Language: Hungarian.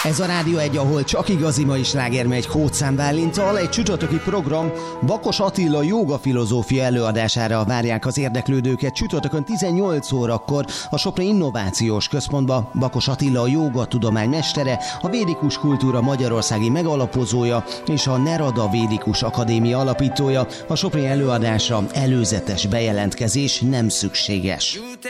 Ez a Rádió 1, ahol csak igazi mai sláger megy Kóczán Bálinttal. Egy csütörtöki program. Bakos Attila jogafilozófia előadására várják az érdeklődőket csütörtökön 18 órakor a Sopron Innovációs Központba. Bakos Attila a jogatudomány mestere, a védikus kultúra magyarországi megalapozója és a Nerada Védikus Akadémia alapítója. A soproni előadásra előzetes bejelentkezés nem szükséges.